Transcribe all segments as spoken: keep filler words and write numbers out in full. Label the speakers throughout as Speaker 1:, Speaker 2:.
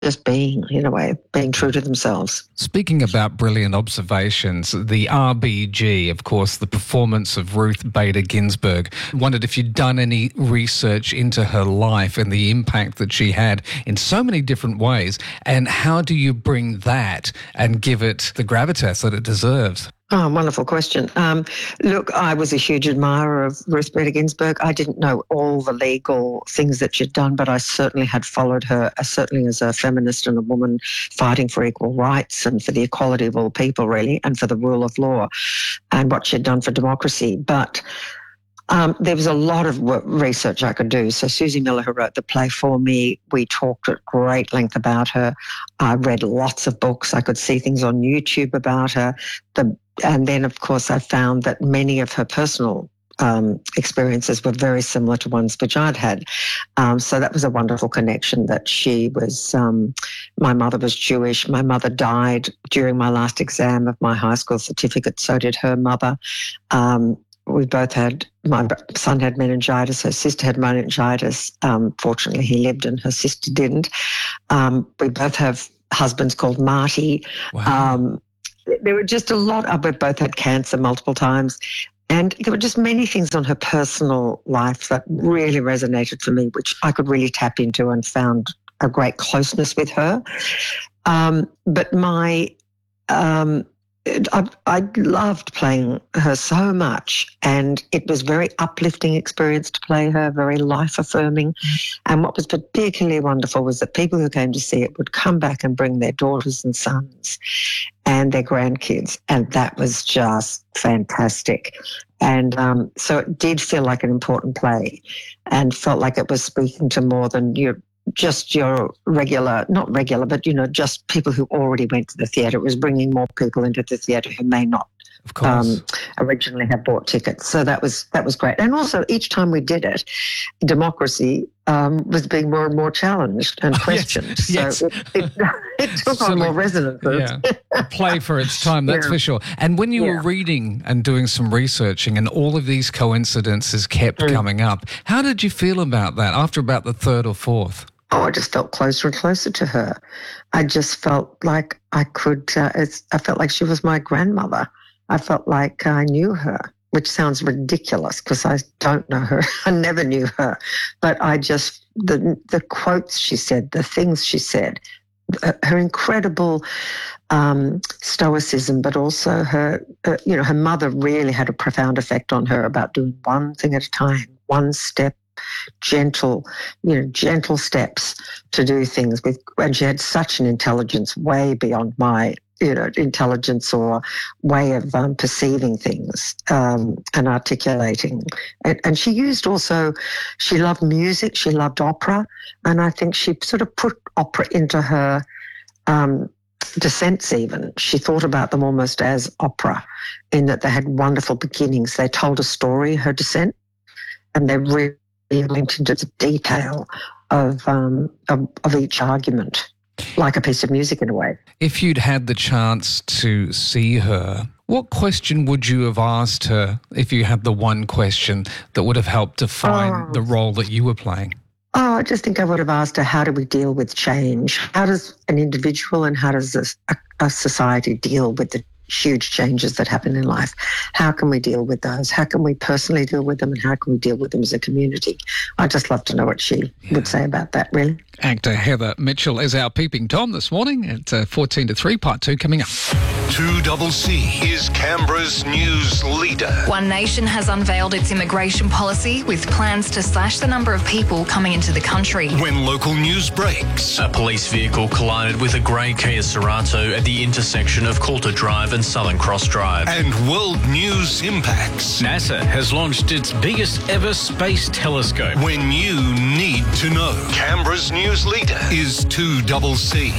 Speaker 1: just being, in a way, being true to themselves.
Speaker 2: Speaking about brilliant observations, the R B G, of course, the performance of Ruth Bader Ginsburg. Wondered if you'd done any research into her life and the impact that she had in so many different ways, and how do you bring that and give it the gravitas that it deserves?
Speaker 1: Oh, wonderful question. Um, look, I was a huge admirer of Ruth Bader Ginsburg. I didn't know all the legal things that she'd done, but I certainly had followed her, uh, certainly as a feminist and a woman fighting for equal rights and for the equality of all people, really, and for the rule of law and what she'd done for democracy. But Um, there was a lot of work, research I could do. So Susie Miller, who wrote the play for me, we talked at great length about her. I read lots of books. I could see things on YouTube about her. The, and then, of course, I found that many of her personal um, experiences were very similar to ones which I'd had. Um, so that was a wonderful connection that she was, um, my mother was Jewish. My mother died during my last exam of my high school certificate. So did her mother. Um, We both had, my son had meningitis, her sister had meningitis. Um, fortunately, he lived and her sister didn't. Um, we both have husbands called Marty.
Speaker 2: Wow.
Speaker 1: Um, there were just a lot of, we both had cancer multiple times. And there were just many things on her personal life that really resonated for me, which I could really tap into and found a great closeness with her. Um, but my... Um, I, I loved playing her so much, and it was a very uplifting experience to play her, very life-affirming. And what was particularly wonderful was that people who came to see it would come back and bring their daughters and sons and their grandkids, and that was just fantastic. And um, so it did feel like an important play and felt like it was speaking to more than your just your regular, not regular, but, you know, just people who already went to the theatre. It was bringing more people into the theatre who may not
Speaker 2: of course. Um,
Speaker 1: originally have bought tickets. So that was that was great. And also, each time we did it, democracy um, was being more and more challenged and questioned.
Speaker 2: Yes, yes.
Speaker 1: So it, it, it took
Speaker 2: so
Speaker 1: on
Speaker 2: like,
Speaker 1: more resonances.
Speaker 2: Yeah, a play for its time, that's yeah. for sure. And when you yeah. were reading and doing some researching and all of these coincidences kept mm. coming up, how did you feel about that after about the third or fourth?
Speaker 1: Oh, I just felt closer and closer to her. I just felt like I could, uh, it's, I felt like she was my grandmother. I felt like I knew her, which sounds ridiculous because I don't know her. I never knew her. But I just, the the quotes she said, the things she said, her incredible um, stoicism, but also her, uh, you know, her mother really had a profound effect on her about doing one thing at a time, one step, gentle, you know, gentle steps to do things with. And she had such an intelligence way beyond my, you know, intelligence or way of um, perceiving things um, and articulating. And, and she used also, she loved music, she loved opera, and I think she sort of put opera into her um, dissents even. She thought about them almost as opera in that they had wonderful beginnings. They told a story, her dissent, and they really went into the detail of, um, of of each argument, like a piece of music in a way.
Speaker 2: If you'd had the chance to see her, what question would you have asked her if you had the one question that would have helped define oh. the role that you were playing?
Speaker 1: Oh, I just think I would have asked her, how do we deal with change? How does an individual and how does a, a society deal with the huge changes that happen in life? How can we deal with those? How can we personally deal with them, and how can we deal with them as a community? I'd just love to know what she yeah. would say about that, really.
Speaker 2: Actor Heather Mitchell is our Peeping Tom this morning at uh, fourteen to three, part two coming up.
Speaker 3: two C C is Canberra's news leader.
Speaker 4: One Nation has unveiled its immigration policy with plans to slash the number of people coming into the country.
Speaker 3: When local news breaks,
Speaker 5: a police vehicle collided with a grey Kia Cerato at the intersection of Coulter Drive and Southern Cross Drive.
Speaker 3: And world news impacts.
Speaker 5: NASA has launched its biggest ever space telescope.
Speaker 3: When you need to know. Canberra's news leader is two C C.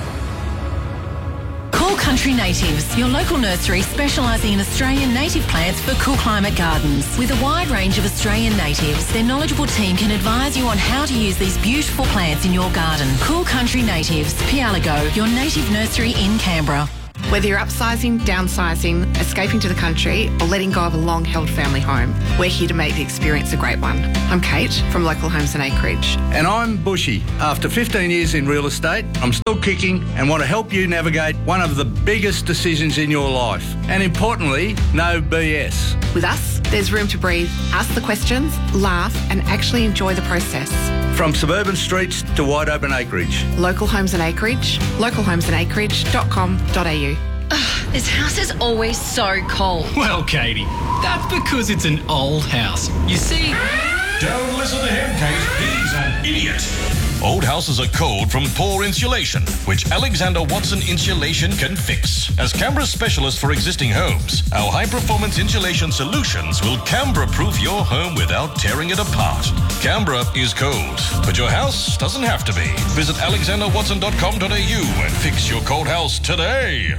Speaker 6: Cool Country Natives, your local nursery specialising in Australian native plants for cool climate gardens. With a wide range of Australian natives, their knowledgeable team can advise you on how to use these beautiful plants in your garden. Cool Country Natives, Pialago, your native nursery in Canberra.
Speaker 7: Whether you're upsizing, downsizing, escaping to the country, or letting go of a long-held family home, we're here to make the experience a great one. I'm Kate from Local Homes and Acreage.
Speaker 8: And I'm Bushy. After fifteen years in real estate, I'm still kicking and want to help you navigate one of the biggest decisions in your life. And importantly, no B S.
Speaker 7: With us, there's room to breathe, ask the questions, laugh, and actually enjoy the process.
Speaker 8: From suburban streets to wide open acreage.
Speaker 7: Local Homes and Acreage, local homes and acreage dot com dot a u.
Speaker 9: Ugh, this house is always so cold.
Speaker 10: Well, Katie, that's because it's an old house. You see...
Speaker 3: Don't listen to him, Kate. He's an idiot. Old houses are cold from poor insulation, which Alexander Watson Insulation can fix. As Canberra's specialist for existing homes, our high-performance insulation solutions will Canberra-proof your home without tearing it apart. Canberra is cold, but your house doesn't have to be. Visit alexander watson dot com dot a u and fix your cold house today.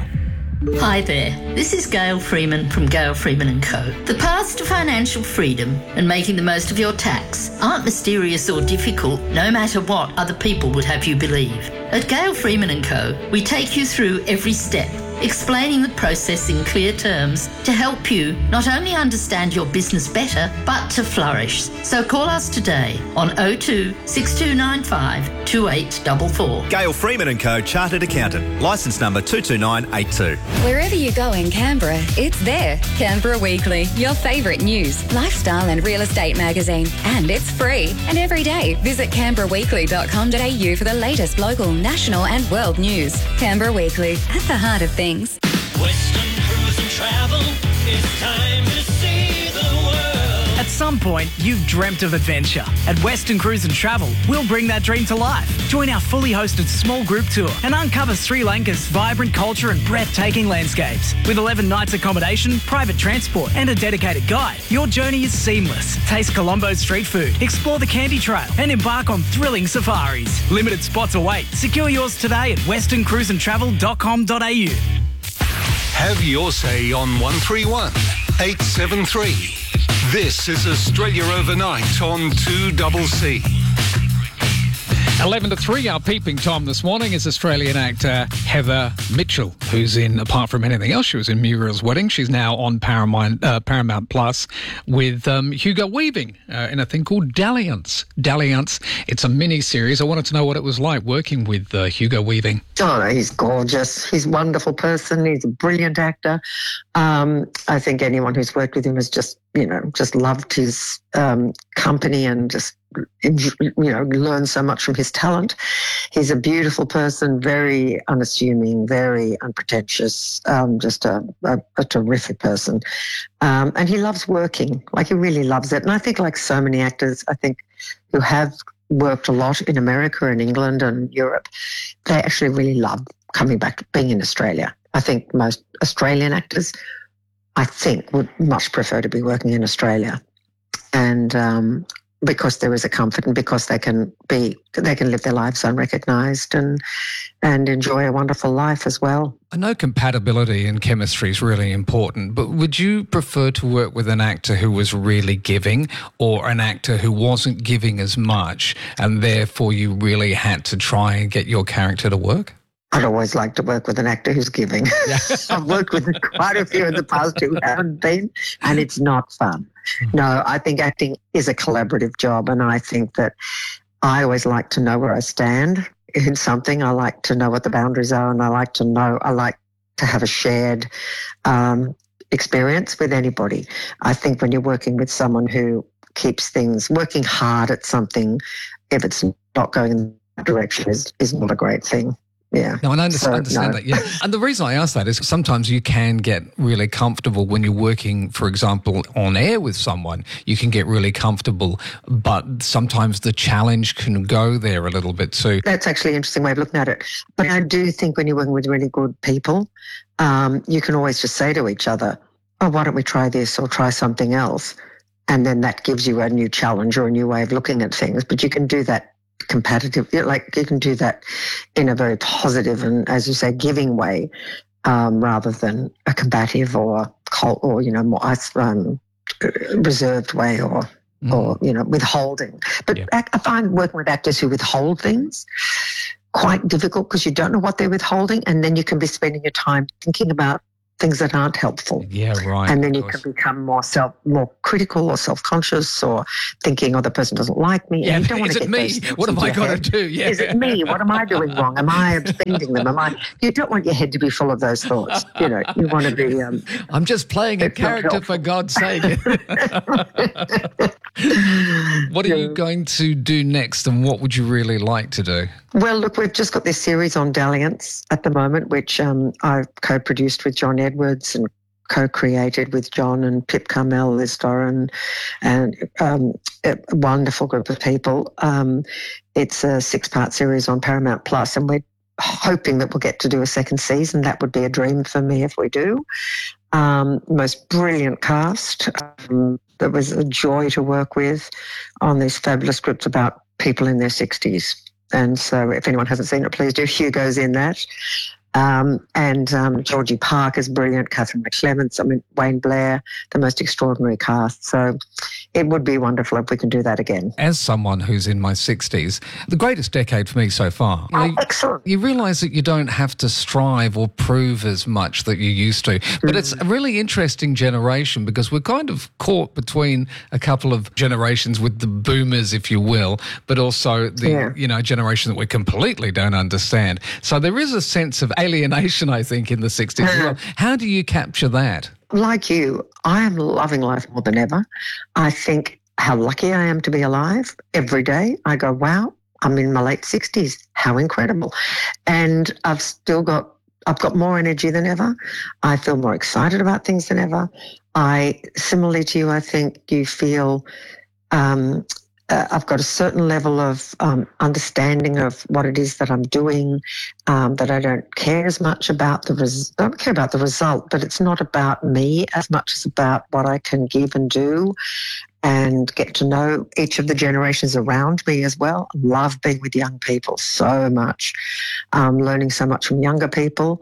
Speaker 11: Hi there, this is Gail Freeman from Gail Freeman and Co. The paths to financial freedom and making the most of your tax aren't mysterious or difficult, no matter what other people would have you believe. At Gail Freeman and Co, we take you through every step, explaining the process in clear terms to help you not only understand your business better, but to flourish. So call us today on oh two, six two nine five, two eight four four.
Speaker 12: Gail Freeman and Co, Chartered Accountant, licence number two two nine eight two.
Speaker 13: Wherever you go in Canberra, it's there. Canberra Weekly, your favourite news, lifestyle and real estate magazine. And it's free. And every day, visit canberra weekly dot com dot a u for the latest local, national and world news. Canberra Weekly, at the heart of things.
Speaker 14: Western Cruise and Travel, it's time to see the world.
Speaker 15: At some point, you've dreamt of adventure. At Western Cruise and Travel, we'll bring that dream to life. Join our fully hosted small group tour and uncover Sri Lanka's vibrant culture and breathtaking landscapes. With eleven nights accommodation, private transport and a dedicated guide, your journey is seamless. Taste Colombo's street food, explore the Candy Trail and embark on thrilling safaris. Limited spots await. Secure yours today at western cruise and travel dot com dot a u.
Speaker 3: Have your say on one three one, eight seven three. This is Australia Overnight on two C C.
Speaker 2: eleven to three, our peeping Tom this morning is Australian actor Heather Mitchell, who's in, apart from anything else, she was in Muriel's Wedding. She's now on Paramount, uh, Paramount Plus with um, Hugo Weaving uh, in a thing called Dalliance. Dalliance, it's a mini-series. I wanted to know what it was like working with uh, Hugo Weaving.
Speaker 1: Oh, no, he's gorgeous. He's a wonderful person. He's a brilliant actor. Um, I think anyone who's worked with him has just, you know, just loved his um, company and just, you know, learned so much from his talent. He's a beautiful person, very unassuming, very unpretentious, um, just a, a, a terrific person. Um, and he loves working, like he really loves it. And I think like so many actors, I think, who have worked a lot in America and England and Europe, they actually really love coming back to being in Australia. I think most Australian actors, I think, would much prefer to be working in Australia. And um, because there is a comfort and because they can be, they can live their lives unrecognised and and enjoy a wonderful life as well.
Speaker 2: I know compatibility and chemistry is really important, but would you prefer to work with an actor who was really giving or an actor who wasn't giving as much and therefore you really had to try and get your character to work?
Speaker 1: I'd always like to work with an actor who's giving. Yeah. I've worked with quite a few in the past who haven't been, and it's not fun. No, I think acting is a collaborative job, and I think that I always like to know where I stand in something. I like to know what the boundaries are, and I like to know, I like to have a shared um, experience with anybody. I think when you're working with someone who keeps things, working hard at something, if it's not going in that direction, is, is not a great thing. Yeah.
Speaker 2: No, and I understand,
Speaker 1: so,
Speaker 2: understand
Speaker 1: no.
Speaker 2: that, yeah. And the reason I ask that is sometimes you can get really comfortable when you're working, for example, on air with someone. You can get really comfortable, but sometimes the challenge can go there a little bit too.
Speaker 1: That's actually an interesting way of looking at it. But I do think when you're working with really good people, um, you can always just say to each other, oh, why don't we try this or try something else? And then that gives you a new challenge or a new way of looking at things. But you can do that competitive, like you can do that in a very positive and, as you say, giving way, um, rather than a combative or cold or, you know, more um, reserved way or, mm. or, you know, withholding. But yeah. I find working with actors who withhold things, quite difficult because you don't know what they're withholding, and then you can be spending your time thinking about things that aren't helpful.
Speaker 2: Yeah, right.
Speaker 1: And then you can become more self, more critical or self-conscious, or thinking, oh, the person doesn't like me.
Speaker 2: Yeah,
Speaker 1: and you don't want
Speaker 2: is
Speaker 1: to
Speaker 2: it
Speaker 1: get
Speaker 2: me? What have I got to do? Yeah.
Speaker 1: Is it me? What am I doing wrong? Am I offending them? Am I? You don't want your head to be full of those thoughts. You know, you want to be. Um,
Speaker 2: I'm just playing a character, for God's sake. What are you going to do next, and what would you really like to do?
Speaker 1: Well, look, we've just got this series on dalliance at the moment, which um, I've co-produced with John Edwards and co-created with John and Pip Carmel, Liz Doran, and um, a wonderful group of people. Um, it's a six-part series on Paramount Plus, and we're hoping that we'll get to do a second season. That would be a dream for me if we do. Um, most brilliant cast. Um, it was a joy to work with on these fabulous scripts about people in their sixties. And so if anyone hasn't seen it, please do. Hugo's in that. Um, and um, Georgie Park is brilliant, Catherine McClements, I mean, Wayne Blair, the most extraordinary cast. So it would be wonderful if we can do that again.
Speaker 2: As someone who's in my sixties, the greatest decade for me so far. You know,
Speaker 1: oh, excellent.
Speaker 2: You realise that you don't have to strive or prove as much that you used to. But mm. it's a really interesting generation because we're kind of caught between a couple of generations with the boomers, if you will, but also the yeah. you know generation that we completely don't understand. So there is a sense of alienation, I think, in the sixties as well. How do you capture that?
Speaker 1: Like you, I am loving life more than ever. I think how lucky I am to be alive every day. I go, wow, I'm in my late sixties. How incredible. And I've still got, I've got more energy than ever. I feel more excited about things than ever. I, similarly to you, I think you feel um, Uh, I've got a certain level of um, understanding of what it is that I'm doing, um, that I don't care as much about the res- I don't care about the result, but it's not about me as much as about what I can give and do and get to know each of the generations around me as well. I love being with young people so much, um, learning so much from younger people.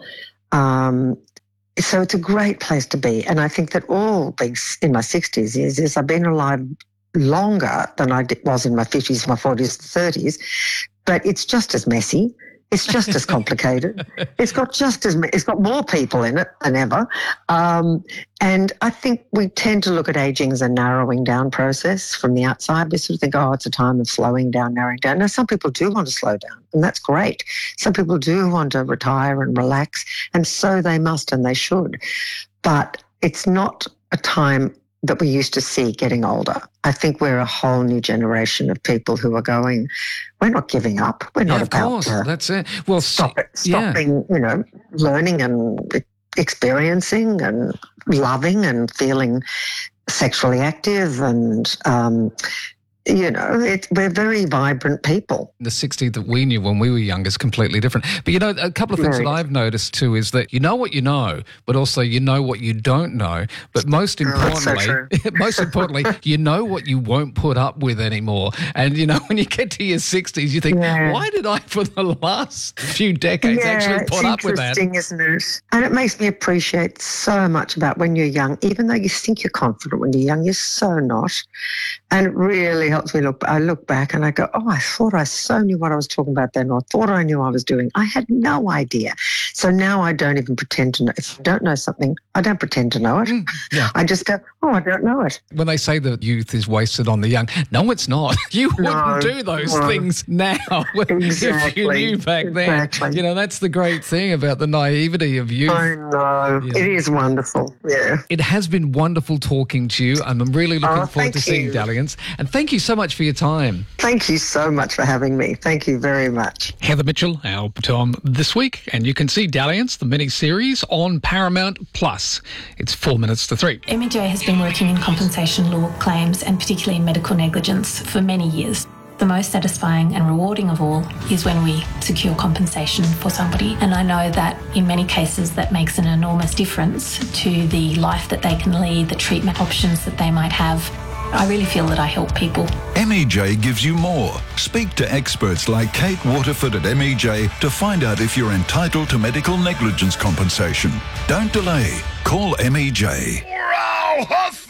Speaker 1: Um, so it's a great place to be. And I think that all being in my sixties is, is I've been alive longer than I was in my fifties, my forties, thirties, but it's just as messy. It's just as complicated. It's got just as it's got more people in it than ever. Um, and I think we tend to look at aging as a narrowing down process from the outside. We sort of think, oh, it's a time of slowing down, narrowing down. Now, some people do want to slow down, and that's great. Some people do want to retire and relax, and so they must and they should. But it's not a time that we used to see getting older. I think we're a whole new generation of people who are going, we're not giving up. We're
Speaker 2: yeah,
Speaker 1: not
Speaker 2: of
Speaker 1: about
Speaker 2: course.
Speaker 1: Uh,
Speaker 2: That's it. Well,
Speaker 1: stop it, stopping, yeah. you know, learning and experiencing and loving and feeling sexually active and, um, you know, it, we're very vibrant people.
Speaker 2: The sixties that we knew when we were young is completely different. But, you know, a couple of things right. that I've noticed too is that you know what you know, but also you know what you don't know. But most importantly,
Speaker 1: oh, so
Speaker 2: most importantly, you know what you won't put up with anymore. And, you know, when you get to your sixties, you think, yeah. why did I for the last few decades
Speaker 1: yeah,
Speaker 2: actually put up with that?
Speaker 1: It's interesting, isn't it? And it makes me appreciate so much about when you're young, even though you think you're confident when you're young, you're so not. And it really helps me look. I look back and I go, oh, I thought I so knew what I was talking about then, or I thought I knew I was doing. I had no idea. So now I don't even pretend to know. If I don't know something, I don't pretend to know it. Mm, yeah. I just go, oh, I don't know it.
Speaker 2: When they say that youth is wasted on the young, no, it's not. You wouldn't
Speaker 1: no,
Speaker 2: do those
Speaker 1: no.
Speaker 2: things now
Speaker 1: exactly,
Speaker 2: if you knew back then.
Speaker 1: Exactly.
Speaker 2: You know, that's the great thing about the naivety of youth.
Speaker 1: I know. Yeah. It is wonderful. Yeah.
Speaker 2: It has been wonderful talking to you, and I'm really looking
Speaker 1: oh,
Speaker 2: forward to
Speaker 1: you.
Speaker 2: seeing Dalliance. And thank you so much for your time.
Speaker 1: Thank you so much for having me. Thank you very much.
Speaker 2: Heather Mitchell, our Tom this week, and you can see Dalliance, the mini-series, on Paramount Plus. It's four minutes to three.
Speaker 16: M E J has been working in compensation law claims and particularly medical negligence for many years. The most satisfying and rewarding of all is when we secure compensation for somebody. And I know that in many cases that makes an enormous difference to the life that they can lead, the treatment options that they might have. I really feel that I help people.
Speaker 17: M E J gives you more. Speak to experts like Kate Waterford at M E J to find out if you're entitled to medical negligence compensation. Don't delay. Call M E J.
Speaker 3: Wow, Hoffner!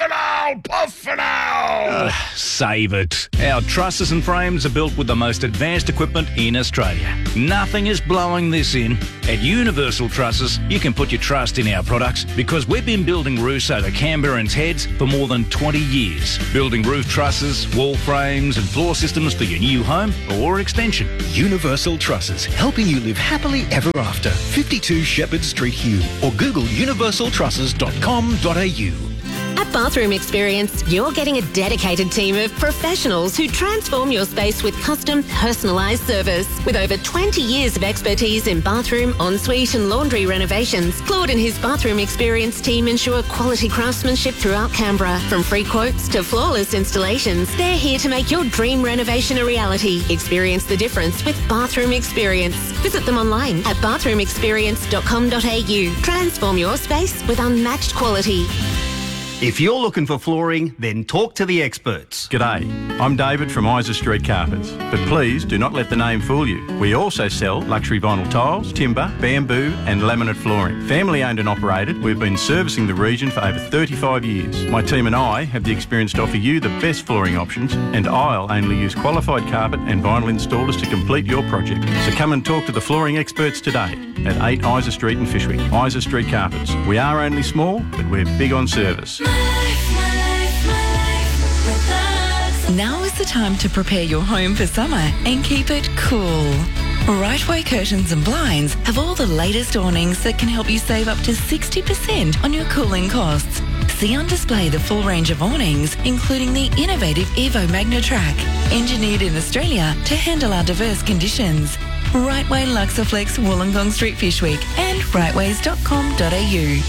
Speaker 18: I'll puff for now.
Speaker 19: Uh, save it. Our trusses and frames are built with the most advanced equipment in Australia. Nothing is blowing this in. At Universal Trusses, you can put your trust in our products because we've been building roofs over Canberrans' heads for more than twenty years. Building roof trusses, wall frames and floor systems for your new home or extension.
Speaker 20: Universal Trusses, helping you live happily ever after. fifty-two Shepherd Street, Hume, or Google universal trusses dot com dot a u.
Speaker 21: At Bathroom Experience, you're getting a dedicated team of professionals who transform your space with custom, personalised service. With over twenty years of expertise in bathroom, ensuite and laundry renovations, Claude and his Bathroom Experience team ensure quality craftsmanship throughout Canberra. From free quotes to flawless installations, they're here to make your dream renovation a reality. Experience the difference with Bathroom Experience. Visit them online at bathroom experience dot com dot a u. Transform your space with unmatched quality.
Speaker 22: If you're looking for flooring, then talk to the experts. G'day, I'm David from Isa Street Carpets, but please do not let the name fool you. We also sell luxury vinyl tiles, timber, bamboo and laminate flooring. Family owned and operated, we've been servicing the region for over thirty-five years. My team and I have the experience to offer you the best flooring options, and I'll only use qualified carpet and vinyl installers to complete your project. So come and talk to the flooring experts today at eight Isa Street in Fishwick. Isa Street Carpets. We are only small, but we're big on service.
Speaker 23: Now is the time to prepare your home for summer and keep it cool. Rightway Curtains and Blinds have all the latest awnings that can help you save up to sixty percent on your cooling costs. See on display the full range of awnings, including the innovative Evo Magnatrack, engineered in Australia to handle our diverse conditions. Rightway Luxaflex, Wollongong Street, Fishwick, and rightways dot com dot a u.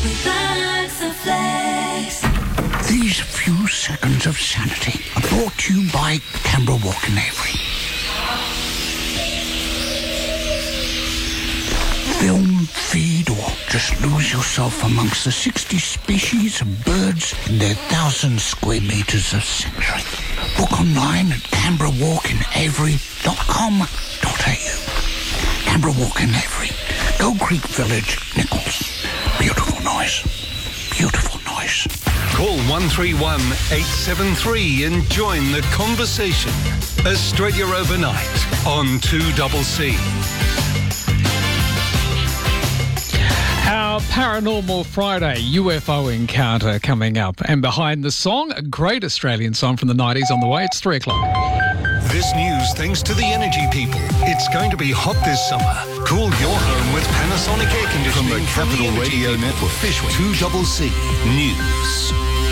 Speaker 18: These few seconds of sanity are brought to you by Canberra Walk in Avery. Film, feed, or just lose yourself amongst the sixty species of birds in their thousand square metres of sanctuary. Book online at canberra walk in avery dot com dot a u. Canberra Walk in Avery, Gold Creek Village, Nichols. Beautiful noise. Beautiful noise.
Speaker 24: Call one three one, eight seven three and join the conversation. Australia Overnight on two C C.
Speaker 2: Our Paranormal Friday U F O encounter coming up. And behind the song, a great Australian song from the nineties on the way. It's three o'clock.
Speaker 24: This news thanks to the energy people. It's going to be hot this summer. Cool your home with Panasonic air conditioning
Speaker 17: from the Capital
Speaker 24: from the
Speaker 17: Radio
Speaker 24: people.
Speaker 17: Network.
Speaker 24: Fishwick.
Speaker 17: two C C News.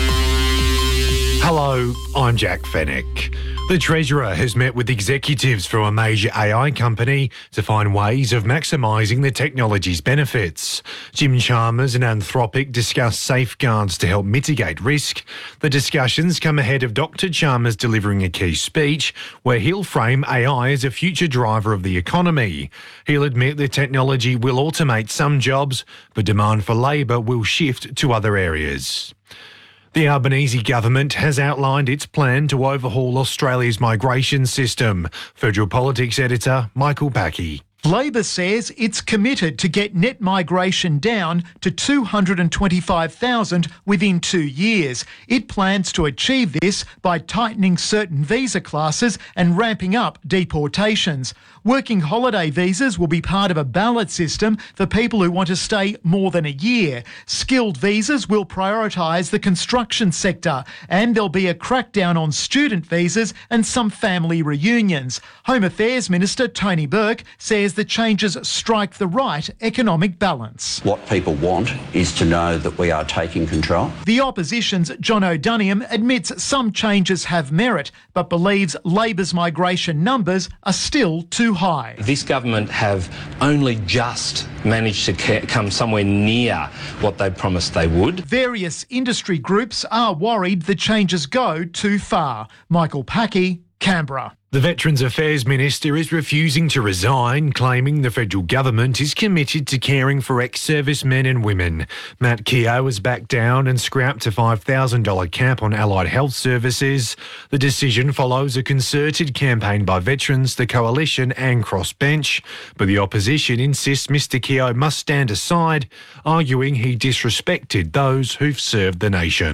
Speaker 25: Hello, I'm Jack Fennick. The Treasurer has met with executives from a major A I company to find ways of maximising the technology's benefits. Jim Chalmers and Anthropic discuss safeguards to help mitigate risk. The discussions come ahead of Doctor Chalmers delivering a key speech where he'll frame A I as a future driver of the economy. He'll admit the technology will automate some jobs, but demand for labour will shift to other areas. The Albanese government has outlined its plan to overhaul Australia's migration system. Federal Politics editor Michael Packey.
Speaker 26: Labor says it's committed to get net migration down to two hundred twenty-five thousand within two years. It plans to achieve this by tightening certain visa classes and ramping up deportations. Working holiday visas will be part of a ballot system for people who want to stay more than a year. Skilled visas will prioritise the construction sector, and there'll be a crackdown on student visas and some family reunions. Home Affairs Minister Tony Burke says the changes strike the right economic balance.
Speaker 27: What people want is to know that we are taking control.
Speaker 26: The opposition's John O'Doniam admits some changes have merit, but believes Labor's migration numbers are still too high.
Speaker 28: This government have only just managed to ca- come somewhere near what they promised they would.
Speaker 26: Various industry groups are worried the changes go too far. Michael Packey, Canberra.
Speaker 25: The Veterans Affairs Minister is refusing to resign, claiming the federal government is committed to caring for ex-servicemen and women. Matt Keogh has backed down and scrapped a five thousand dollars cap on allied health services. The decision follows a concerted campaign by veterans, the Coalition and Crossbench. But the opposition insists Mr Keogh must stand aside, arguing he disrespected those who've served the nation.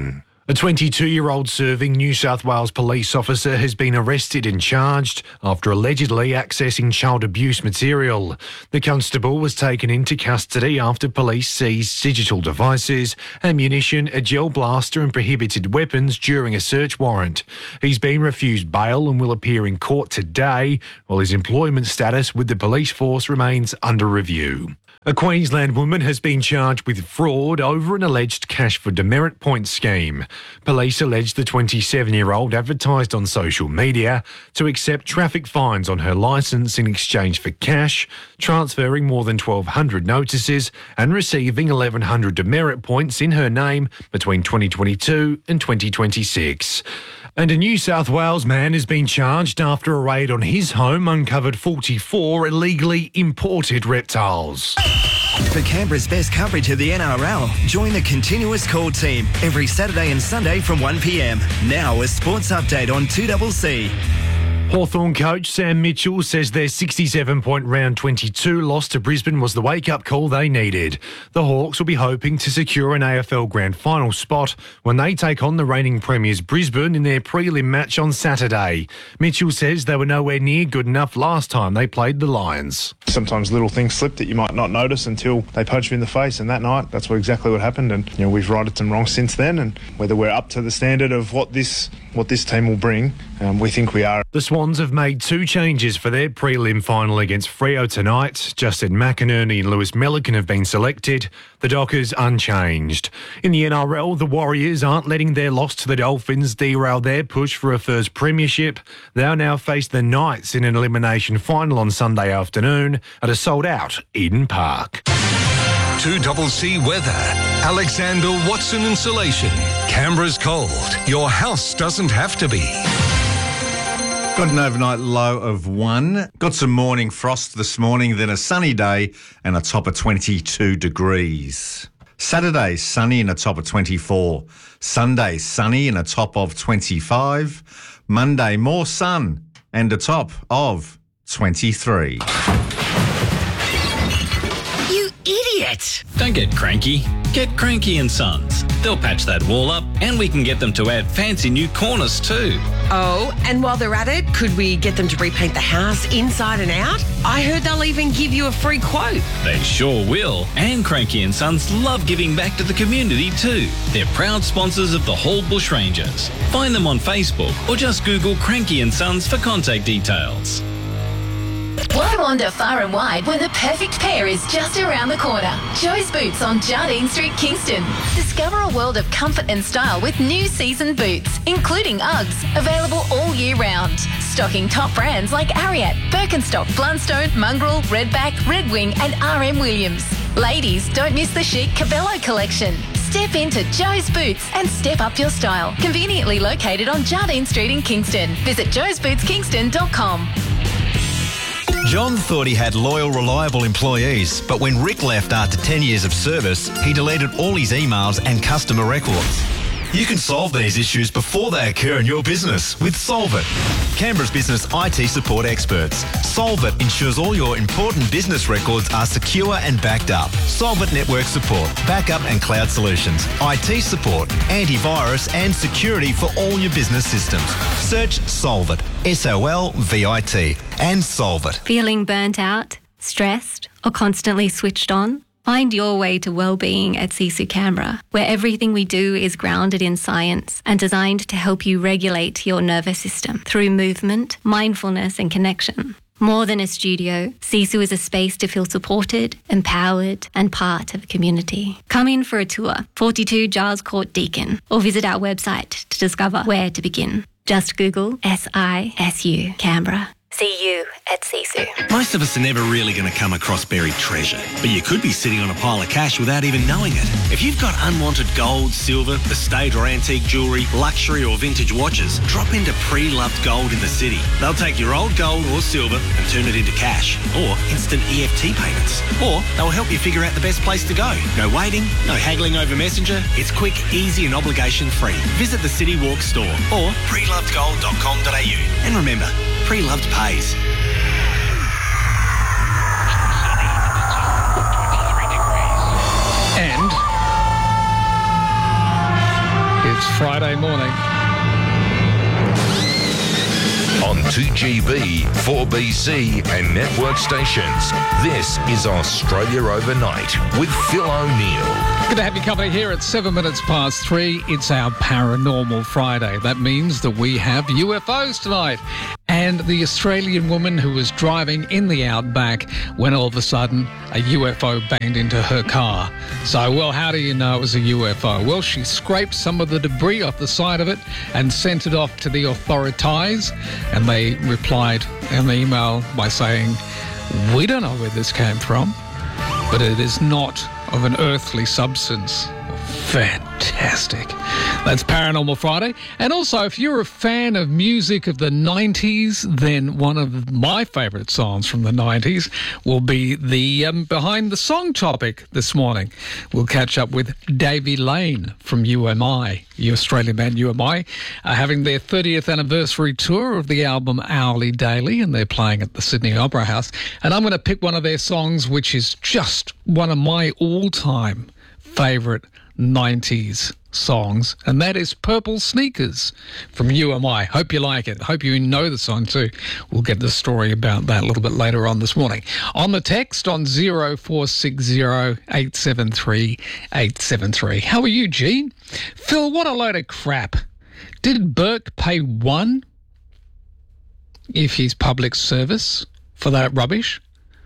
Speaker 25: A twenty-two-year-old serving New South Wales police officer has been arrested and charged after allegedly accessing child abuse material. The constable was taken into custody after police seized digital devices, ammunition, a gel blaster and prohibited weapons during a search warrant. He's been refused bail and will appear in court today, while his employment status with the police force remains under review. A Queensland woman has been charged with fraud over an alleged cash for demerit points scheme. Police allege the twenty-seven-year-old advertised on social media to accept traffic fines on her licence in exchange for cash, transferring more than twelve hundred notices and receiving eleven hundred demerit points in her name between twenty twenty-two and twenty twenty-six. And a New South Wales man has been charged after a raid on his home uncovered forty-four illegally imported reptiles.
Speaker 4: For Canberra's best coverage of the N R L, join the Continuous Call team every Saturday and Sunday from one p m. Now a sports update on two C C.
Speaker 25: Hawthorn coach Sam Mitchell says their sixty-seven point round twenty-two loss to Brisbane was the wake-up call they needed. The Hawks will be hoping to secure an A F L Grand Final spot when they take on the reigning premiers Brisbane in their prelim match on Saturday. Mitchell says they were nowhere near good enough last time they played the Lions.
Speaker 5: Sometimes little things slip that you might not notice until they punch you in the face, and that night that's what exactly what happened. And you know, we've righted some wrongs since then, and whether we're up to the standard of what this what this team will bring, um, we think we are.
Speaker 25: The Swans have made two changes for their prelim final against Freo tonight. Justin McInerney and Lewis Melican have been selected. The Dockers unchanged. In the N R L, the Warriors aren't letting their loss to the Dolphins derail their push for a first premiership. They'll now face the Knights in an elimination final on Sunday afternoon at a sold-out Eden Park.
Speaker 24: two C C weather. Alexander Watson Insulation. Canberra's cold. Your house doesn't have to be.
Speaker 6: Got an overnight low of one. Got some morning frost this morning, then a sunny day and a top of twenty-two degrees. Saturday, sunny and a top of twenty-four. Sunday, sunny and a top of twenty-five. Monday, more sun and a top of twenty-three.
Speaker 7: You idiot!
Speaker 8: Don't get cranky. Get Cranky and Sons. They'll patch that wall up and we can get them to add fancy new cornice too.
Speaker 7: Oh, and while they're at it, could we get them to repaint the house inside and out? I heard they'll even give you a free quote.
Speaker 8: They sure will. And Cranky and Sons love giving back to the community too. They're proud sponsors of the Hall Bushrangers. Find them on Facebook or just Google Cranky and Sons for contact details.
Speaker 9: Why wander far and wide when the perfect pair is just around the corner? Joe's Boots on Jardine Street, Kingston. Discover a world of comfort and style with new season boots, including Uggs, available all year round. Stocking top brands like Ariat, Birkenstock, Blundstone, Mongrel, Redback, Red Wing and R M Williams. Ladies, don't miss the chic Cabello collection. Step into Joe's Boots and step up your style. Conveniently located on Jardine Street in Kingston. Visit joes boots kingston dot com.
Speaker 10: John thought he had loyal, reliable employees, but when Rick left after ten years of service, he deleted all his emails and customer records. You can solve these issues before they occur in your business with Solvit, Canberra's business I T support experts. Solvit ensures all your important business records are secure and backed up. Solvit network support, backup and cloud solutions, I T support, antivirus and security for all your business systems. Search Solvit, S O L V I T, and Solvit.
Speaker 11: Feeling burnt out, stressed, or constantly switched on? Find your way to well-being at Sisu Canberra, where everything we do is grounded in science and designed to help you regulate your nervous system through movement, mindfulness and connection. More than a studio, Sisu is a space to feel supported, empowered and part of a community. Come in for a tour, forty-two Giles Court, Deakin, or visit our website to discover where to begin. Just Google S I S U Canberra. See you at Sisu.
Speaker 29: Most of us are never really going to come across buried treasure, but you could be sitting on a pile of cash without even knowing it. If you've got unwanted gold, silver, estate or antique jewellery, luxury or vintage watches, drop into Pre-Loved Gold in the city. They'll take your old gold or silver and turn it into cash or instant E F T payments. Or they'll help you figure out the best place to go. No waiting, no haggling over Messenger. It's quick, easy and obligation free. Visit the City Walk store or pre loved gold dot com dot a u. And remember, Pre-Loved pays.
Speaker 2: And it's Friday morning.
Speaker 1: On two G B, four B C and network stations, this is Australia Overnight with Phil O'Neill.
Speaker 2: Good to have you company here at seven minutes past three. It's our Paranormal Friday. That means that we have U F Os tonight. And the Australian woman who was driving in the outback when all of a sudden a U F O banged into her car. So, well, how do you know it was a U F O? Well, she scraped some of the debris off the side of it and sent it off to the authorities. And they replied in the email by saying, "We don't know where this came from, but it is not of an earthly substance." Fantastic. That's Paranormal Friday. And also, if you're a fan of music of the nineties, then one of my favourite songs from the nineties will be the um, Behind the Song topic this morning. We'll catch up with Davey Lane from U M I, the Australian band U M I, uh, having their thirtieth anniversary tour of the album Hourly Daily, and they're playing at the Sydney Opera House. And I'm going to pick one of their songs, which is just one of my all-time favourite nineties songs, and that is Purple Sneakers from U M I. Hope you like it. Hope you know the song too. We'll get the story about that a little bit later on this morning. On the text on zero four six zero eight seven three eight seven three. How are you, Gene? Phil, what a load of crap. Did Burke pay one if he's public service for that rubbish?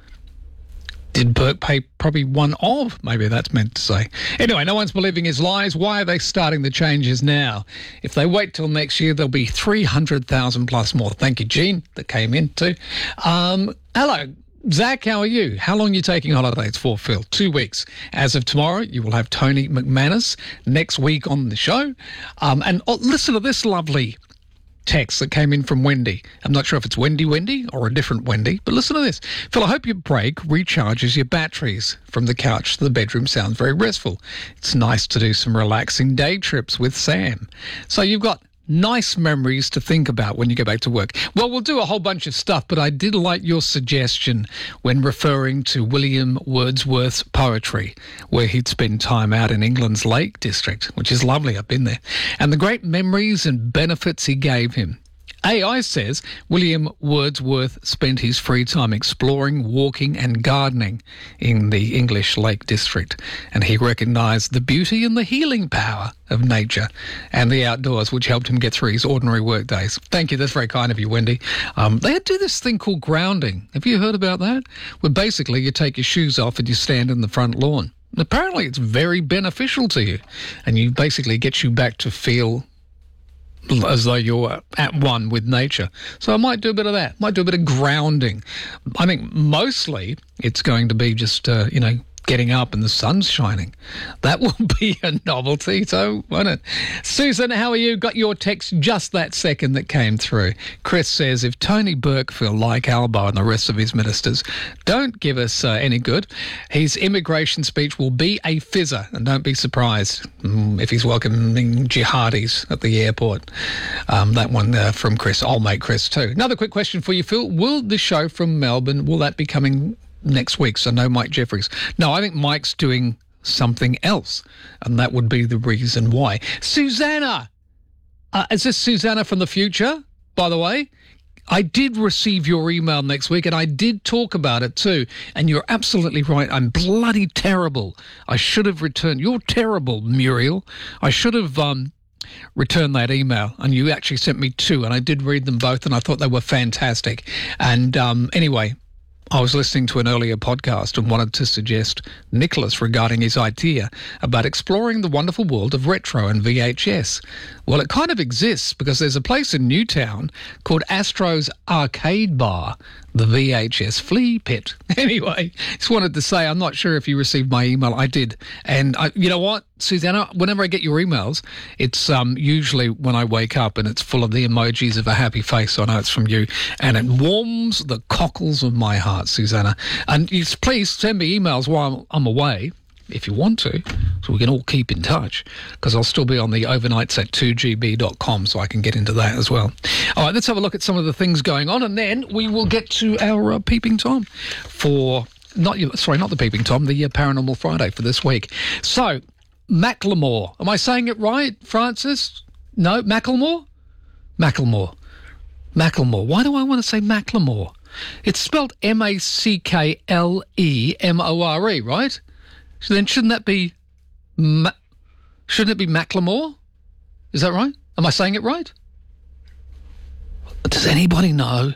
Speaker 2: Did Burke pay probably one of? Maybe that's meant to say. Anyway, no one's believing his lies. Why are they starting the changes now? If they wait till next year, there'll be three hundred thousand plus more. Thank you, Gene, that came in too. Um, hello, Zach, how are you? How long are you taking holidays for, Phil? Two weeks. As of tomorrow, you will have Tony McManus next week on the show. Um, and oh, listen to this lovely text that came in from Wendy. I'm not sure if it's Wendy Wendy or a different Wendy, but listen to this. Phil, I hope your break recharges your batteries. From the couch to the bedroom sounds very restful. It's nice to do some relaxing day trips with Sam. So you've got nice memories to think about when you go back to work. Well, we'll do a whole bunch of stuff, but I did like your suggestion when referring to William Wordsworth's poetry, where he'd spend time out in England's Lake District, which is lovely. I've been there. And the great memories and benefits he gave him. A I says William Wordsworth spent his free time exploring, walking and gardening in the English Lake District, and he recognised the beauty and the healing power of nature and the outdoors, which helped him get through his ordinary work days. Thank you. That's very kind of you, Wendy. Um, they do this thing called grounding. Have you heard about that? Where basically you take your shoes off and you stand in the front lawn. Apparently it's very beneficial to you, and you basically get you back to feel as though you're at one with nature. So I might do a bit of that. Might do a bit of grounding. I think mostly it's going to be just, uh, you know, getting up and the sun's shining. That will be a novelty, so won't it? Susan, how are you? Got your text just that second that came through. Chris says, if Tony Burke feel like Albo and the rest of his ministers don't give us uh, any good, his immigration speech will be a fizzer, and don't be surprised mm, if he's welcoming jihadis at the airport. Um, that one uh, from Chris. I'll make Chris too. Another quick question for you, Phil. Will the show from Melbourne, will that be coming next week? So no Mike Jeffries. No, I think Mike's doing something else, and that would be the reason why. Susanna! Uh, is this Susanna from the future, by the way? I did receive your email next week, and I did talk about it too, and you're absolutely right. I'm bloody terrible. I should have returned. You're terrible, Muriel. I should have um, returned that email, and you actually sent me two, and I did read them both, and I thought they were fantastic. And um, anyway, I was listening to an earlier podcast and wanted to suggest Nicholas regarding his idea about exploring the wonderful world of retro and V H S. Well, it kind of exists because there's a place in Newtown called Astro's Arcade Bar, the V H S flea pit. Anyway, just wanted to say, I'm not sure if you received my email. I did. And I, you know what, Susanna, whenever I get your emails, it's um, usually when I wake up and it's full of the emojis of a happy face. So I know it's from you. And it warms the cockles of my heart, Susanna. And you, please send me emails while I'm, I'm away, if you want to, so we can all keep in touch, because I'll still be on the overnights at two g b dot com, so I can get into that as well. All right, let's have a look at some of the things going on, and then we will get to our uh, Peeping Tom for, not sorry, not the Peeping Tom, the uh, Paranormal Friday for this week. So, Macklemore. Am I saying it right, Francis? No, Macklemore? Macklemore. Macklemore. Why do I want to say Macklemore? It's spelled M A C K L E M O R E, right? So then shouldn't that be... Ma- shouldn't it be Macklemore? Is that right? Am I saying it right? Does anybody know?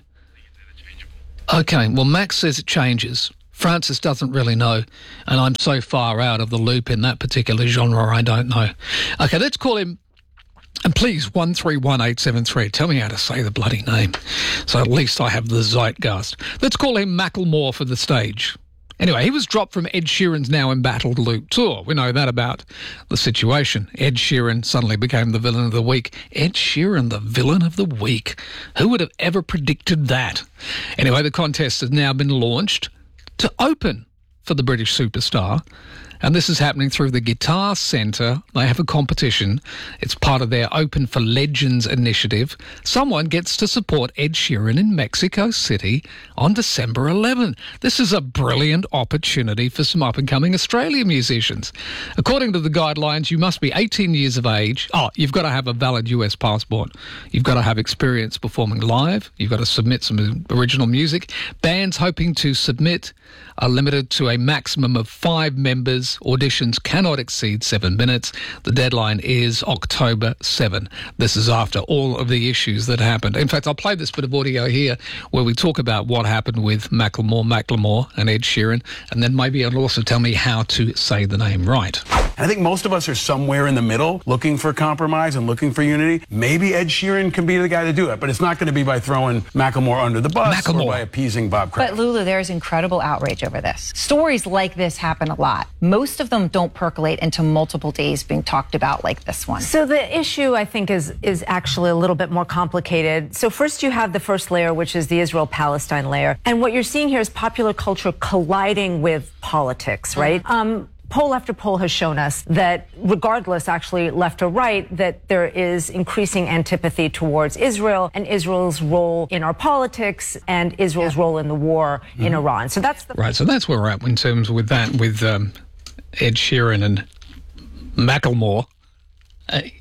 Speaker 2: Okay, well, Max says it changes. Francis doesn't really know, and I'm so far out of the loop in that particular genre, I don't know. Okay, let's call him, and please, one three one eight seven three, tell me how to say the bloody name, so at least I have the zeitgeist. Let's call him Macklemore for the stage. Anyway, he was dropped from Ed Sheeran's now embattled Loop tour. We know that about the situation. Ed Sheeran suddenly became the villain of the week. Ed Sheeran, the villain of the week. Who would have ever predicted that? Anyway, the contest has now been launched to open for the British superstar. And this is happening through the Guitar Centre. They have a competition. It's part of their Open for Legends initiative. Someone gets to support Ed Sheeran in Mexico City on December eleventh. This is a brilliant opportunity for some up-and-coming Australian musicians. According to the guidelines, you must be eighteen years of age. Oh, you've got to have a valid U S passport. You've got to have experience performing live. You've got to submit some original music. Bands hoping to submit are limited to a maximum of five members. Auditions cannot exceed seven minutes. The deadline is October seventh. This is after all of the issues that happened. In fact, I'll play this bit of audio here where we talk about what happened with Macklemore, Macklemore and Ed Sheeran, and then maybe it'll also tell me how to say the name right.
Speaker 3: I think most of us are somewhere in the middle looking for compromise and looking for unity. Maybe Ed Sheeran can be the guy to do it, but it's not going to be by throwing Macklemore under the bus Macklemore. or by appeasing Bob Kraft.
Speaker 12: But Lulu, there's incredible outrage over this. Stories like this happen a lot. Most of them don't percolate into multiple days being talked about like this one.
Speaker 13: So the issue, I think, is is actually a little bit more complicated. So first you have the first layer, which is the Israel-Palestine layer. And what you're seeing here is popular culture colliding with politics, right? Mm-hmm. Um, Poll after poll has shown us that regardless, actually, left or right, that there is increasing antipathy towards Israel and Israel's role in our politics and Israel's yeah. role in the war mm-hmm. in Iran. So that's the...
Speaker 2: Right, so that's where we're at in terms with that, with um, Ed Sheeran and Macklemore. Hey,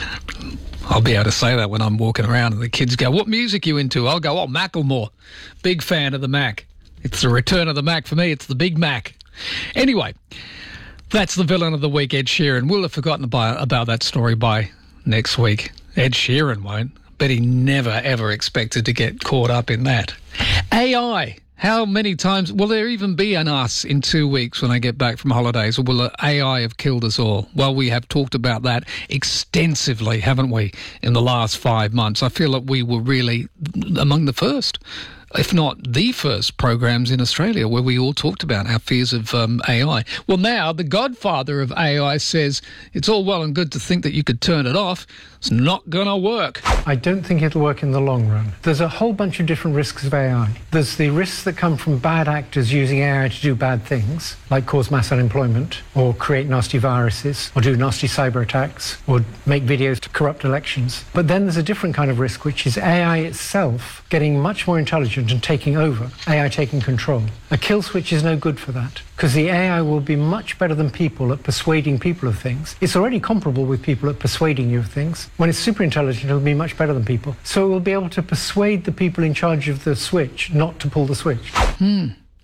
Speaker 2: I'll be able to say that when I'm walking around and the kids go, what music are you into? I'll go, oh, Macklemore. Big fan of the Mac. It's the return of the Mac for me. It's the Big Mac. Anyway... That's the villain of the week, Ed Sheeran. We'll have forgotten about, about that story by next week. Ed Sheeran won't. But he never, ever expected to get caught up in that. A I. How many times will there even be an us in two weeks when I get back from holidays? Or will A I have killed us all? Well, we have talked about that extensively, haven't we, in the last five months. I feel that we were really among the first, if not the first, programs in Australia where we all talked about our fears of um, A I. Well, now the godfather of A I says it's all well and good to think that you could turn it off. It's not going to work.
Speaker 14: I don't think it'll work in the long run. There's a whole bunch of different risks of A I. There's the risks that come from bad actors using A I to do bad things, like cause mass unemployment, or create nasty viruses, or do nasty cyber attacks, or make videos to corrupt elections. But then there's a different kind of risk, which is A I itself getting much more intelligent and taking over, A I taking control. A kill switch is no good for that, because the A I will be much better than people at persuading people of things. It's already comparable with people at persuading you of things. When it's super intelligent, it'll be much better than people. So it will be able to persuade the people in charge of the switch not to pull the switch.
Speaker 2: Hmm.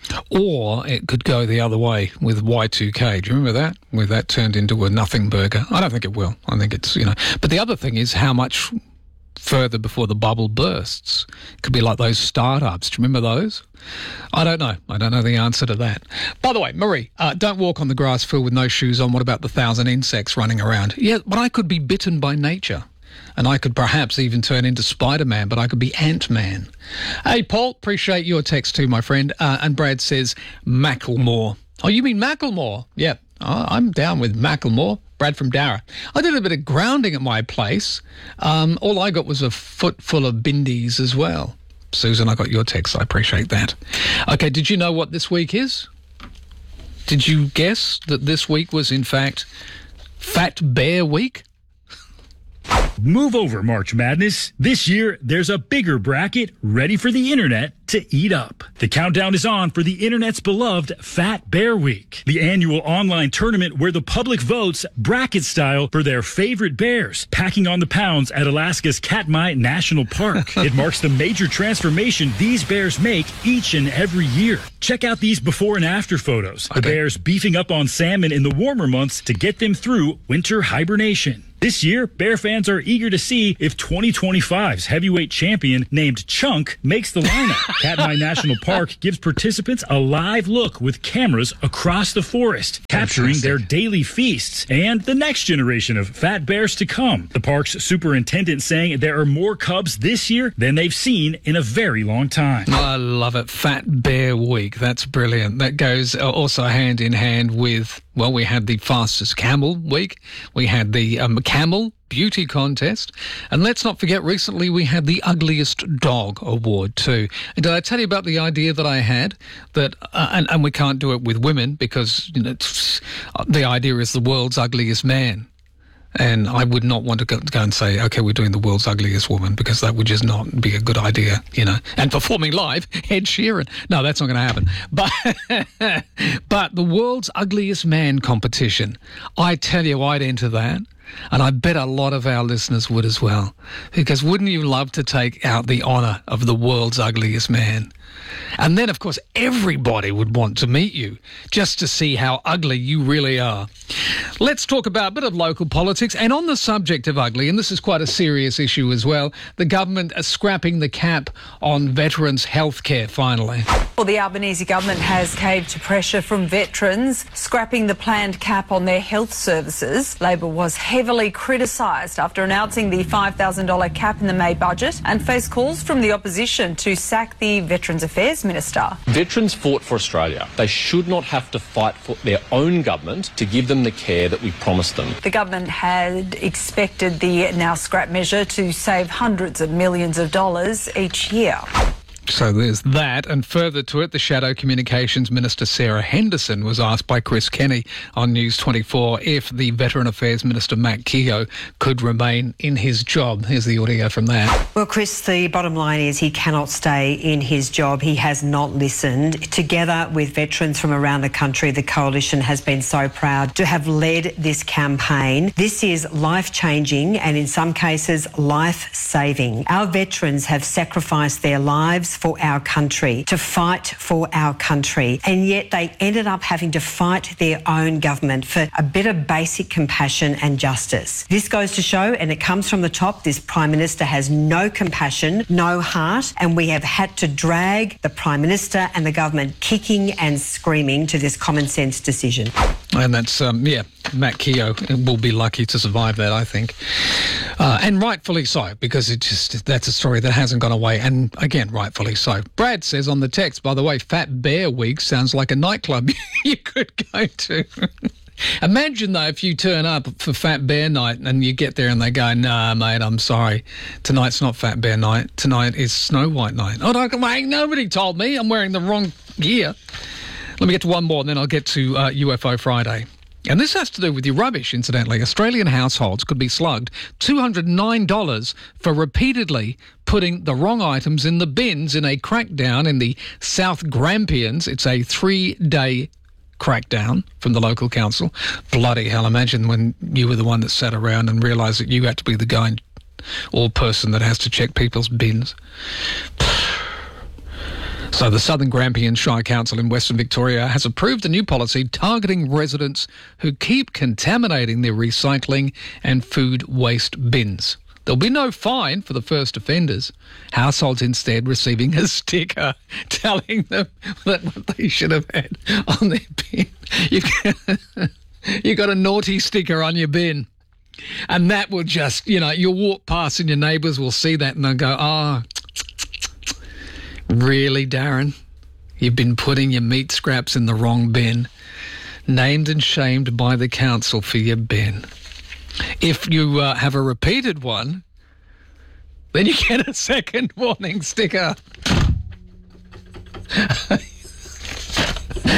Speaker 2: Or it could go the other way with Y two K. Do you remember that? Where that turned into a nothing burger. I don't think it will. I think it's, you know... But the other thing is how much further before the bubble bursts. It could be like those startups. Do you remember those? I don't know. I don't know the answer to that. By the way, Marie, uh, don't walk on the grass field with no shoes on. What about the thousand insects running around? Yeah, but I could be bitten by nature. And I could perhaps even turn into Spider-Man, but I could be Ant-Man. Hey, Paul, appreciate your text too, my friend. Uh, and Brad says Macklemore. Oh, you mean Macklemore? Yeah, oh, I'm down with Macklemore. Brad from Darra. I did a bit of grounding at my place. Um, all I got was a foot full of bindies as well. Susan, I got your text. I appreciate that. Okay, did you know what this week is? Did you guess that this week was, in fact, Fat Bear Week?
Speaker 15: Move over, March Madness. This year, there's a bigger bracket ready for the internet to to eat up. The countdown is on for the internet's beloved Fat Bear Week, the annual online tournament where the public votes bracket style for their favorite bears, packing on the pounds at Alaska's Katmai National Park. It marks the major transformation these bears make each and every year. Check out these before and after photos. The bears beefing up on salmon in the warmer months to get them through winter hibernation. This year, bear fans are eager to see if twenty twenty-five's heavyweight champion named Chunk makes the lineup. Katmai National Park gives participants a live look with cameras across the forest, capturing their daily feasts and the next generation of fat bears to come. The park's superintendent saying there are more cubs this year than they've seen in a very long time.
Speaker 2: I love it. Fat Bear Week. That's brilliant. That goes also hand in hand with, well, we had the fastest camel week. We had the um, camel beauty contest. And let's not forget, recently we had the ugliest dog award too. And did I tell you about the idea that I had? That uh, and, and we can't do it with women because, you know, it's, the idea is the world's ugliest man. And I would not want to go, go and say, okay, we're doing the world's ugliest woman, because that would just not be a good idea, you know. And performing live, Ed Sheeran. No, that's not going to happen. But, but the world's ugliest man competition, I tell you, I'd enter that. And I bet a lot of our listeners would as well. Because wouldn't you love to take out the honour of the world's ugliest man? And then, of course, everybody would want to meet you just to see how ugly you really are. Let's talk about a bit of local politics. And on the subject of ugly, and this is quite a serious issue as well, the government is scrapping the cap on veterans' health care finally.
Speaker 16: Well, the Albanese government has caved to pressure from veterans, scrapping the planned cap on their health services. Labor was heavily criticised after announcing the five thousand dollars cap in the May budget and faced calls from the opposition to sack the Veterans Affairs Minister.
Speaker 17: Veterans fought for Australia. They should not have to fight for their own government to give them the care that we promised them.
Speaker 16: The government had expected the now scrap measure to save hundreds of millions of dollars each year.
Speaker 2: So there's that, and further to it, the Shadow Communications Minister Sarah Henderson was asked by Chris Kenny on News twenty-four if the Veteran Affairs Minister Matt Keogh could remain in his job. Here's the audio from that.
Speaker 18: Well, Chris, the bottom line is he cannot stay in his job. He has not listened. Together with veterans from around the country, the Coalition has been so proud to have led this campaign. This is life-changing and in some cases life-saving. Our veterans have sacrificed their lives for our country, to fight for our country, and yet they ended up having to fight their own government for a bit of basic compassion and justice. This goes to show, and it comes from the top, this Prime Minister has no compassion, no heart, and we have had to drag the Prime Minister and the government kicking and screaming to this common sense decision.
Speaker 2: And that's, um, yeah, Matt Keogh will be lucky to survive that, I think. Uh, and rightfully so, because it just that's a story that hasn't gone away. And again, rightfully so. Brad says on the text, by the way, Fat Bear Week sounds like a nightclub you could go to. Imagine, though, if you turn up for Fat Bear Night and you get there and they go, nah, mate, I'm sorry. Tonight's not Fat Bear Night. Tonight is Snow White Night. Oh, no, wait, nobody told me. I'm wearing the wrong gear. Let me get to one more and then I'll get to uh, U F O Friday. And this has to do with your rubbish, incidentally. Australian households could be slugged two hundred nine dollars for repeatedly putting the wrong items in the bins in a crackdown in the South Grampians. It's a three-day crackdown from the local council. Bloody hell, imagine when you were the one that sat around and realised that you had to be the guy or person that has to check people's bins. So the Southern Grampians Shire Council in Western Victoria has approved a new policy targeting residents who keep contaminating their recycling and food waste bins. There'll be no fine for the first offenders. Households instead receiving a sticker telling them that what they should have had on their bin. You've got, you've got a naughty sticker on your bin. And that will just, you know, you'll walk past and your neighbours will see that and they'll go, oh, really, Darren? You've been putting your meat scraps in the wrong bin. Named and shamed by the council for your bin. If you uh, have a repeated one, then you get a second warning sticker.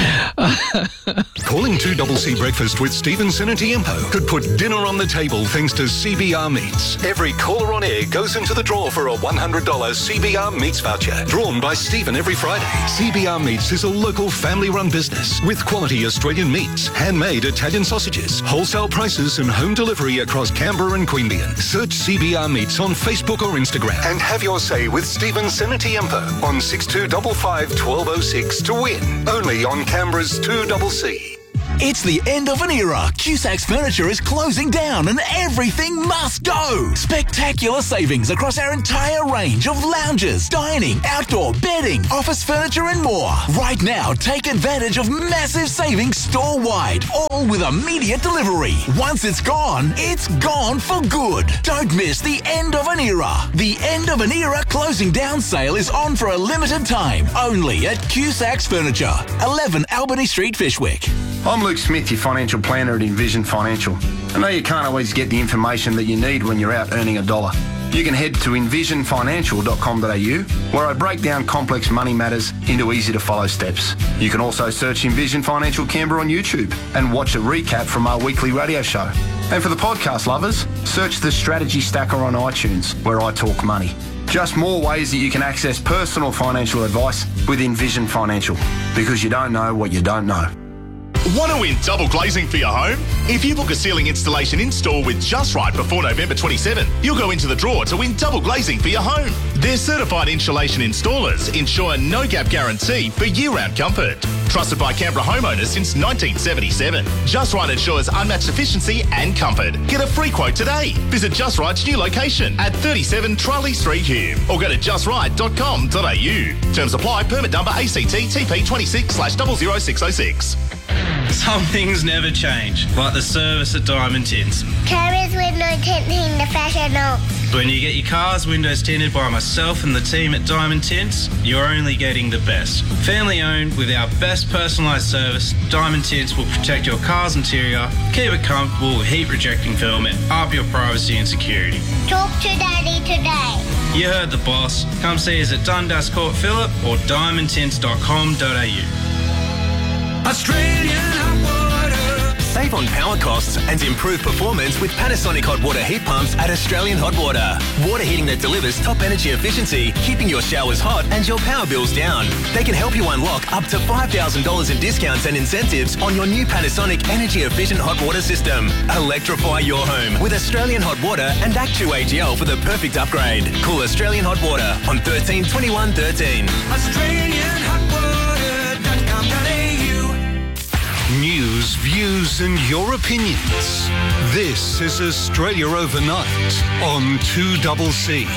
Speaker 24: Calling two C C Breakfast with Stephen Senatiempo could put dinner on the table thanks to C B R Meats. Every caller on air goes into the draw for a one hundred dollars C B R Meats voucher, drawn by Stephen every Friday. C B R Meats is a local family-run business with quality Australian meats, handmade Italian sausages, wholesale prices and home delivery across Canberra and Queanbeyan. Search C B R Meats on Facebook or Instagram and have your say with Stephen Senatiempo on six two five five, one two zero six to win. Only on Canberra's two C C.
Speaker 4: It's the end of an era. Cusacks Furniture is closing down and everything must go. Spectacular savings across our entire range of lounges, dining, outdoor, bedding, office furniture and more. Right now, take advantage of massive savings store-wide, all with immediate delivery. Once it's gone, it's gone for good. Don't miss the end of an era. The end of an era closing down sale is on for a limited time, only at Cusacks Furniture, eleven Albany Street, Fishwick.
Speaker 19: I'm Luke Smith, your financial planner at Envision Financial. I know you can't always get the information that you need when you're out earning a dollar. You can head to envision financial dot com dot a u, where I break down complex money matters into easy-to-follow steps. You can also search Envision Financial Canberra on YouTube and watch a recap from our weekly radio show. And for the podcast lovers, search the Strategy Stacker on iTunes, where I talk money. Just more ways that you can access personal financial advice with Envision Financial, because you don't know what you don't know.
Speaker 20: Want to win double glazing for your home? If you book a ceiling installation in-store with Just Right before November twenty-seventh, you'll go into the draw to win double glazing for your home. Their certified insulation installers ensure a no-gap guarantee for year-round comfort. Trusted by Canberra homeowners since nineteen seventy-seven. Just Right ensures unmatched efficiency and comfort. Get a free quote today. Visit Just Right's new location at thirty-seven Charlie Street, Hume, or go to just right dot com dot a u. Terms apply. Permit number A C T T P twenty-six slash zero zero six zero six.
Speaker 21: Some things never change, like the service at Diamond Tints.
Speaker 22: Carriers window tinting the fashion oak.
Speaker 21: When you get your car's windows tinted by myself and the team at Diamond Tints, you're only getting the best. Family owned with our best personalised service, Diamond Tints will protect your car's interior, keep it comfortable with heat rejecting film and up your privacy and security.
Speaker 22: Talk to Daddy today.
Speaker 21: You heard the boss. Come see us at Dundas Court Phillip or diamond tints dot com dot a u.
Speaker 24: Australian hot water.
Speaker 10: Save on power costs and improve performance with Panasonic hot water heat pumps at Australian Hot Water. Water heating that delivers top energy efficiency, keeping your showers hot and your power bills down. They can help you unlock up to five thousand dollars in discounts and incentives on your new Panasonic energy efficient hot water system. Electrify your home with Australian Hot Water and Actu A G L for the perfect upgrade. Call Australian Hot Water on thirteen twenty-one thirteen.
Speaker 24: Australian hot water dot com dot a u. News, views and your opinions. This is Australia Overnight on two C C.